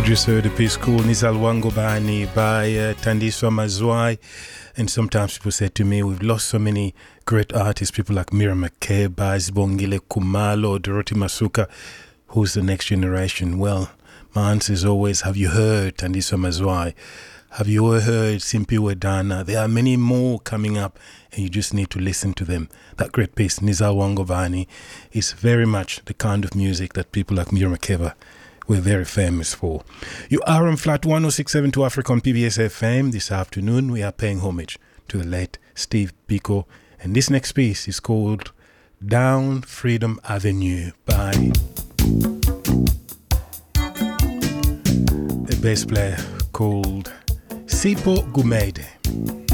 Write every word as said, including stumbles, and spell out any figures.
just heard a piece called Nizal Wangobani by uh, Thandiswa Mazwai. And sometimes people say to me, we've lost so many great artists, people like Miriam Makeba, Zibongile Kumalo, Dorothy Masuka. Who's the next generation? Well, my answer is always, have you heard Thandiswa Mazwai? Have you heard Simpiwe Dana? There are many more coming up, and you just need to listen to them. That great piece, Nizal Wangobani, is very much the kind of music that people like Miriam Makeba we're very famous for. You are on Flat one oh six point seven to Africa on P B S F M. This afternoon we are paying homage to the late Steve Biko, and this next piece is called Down Freedom Avenue by a bass player called Sipho Gumede.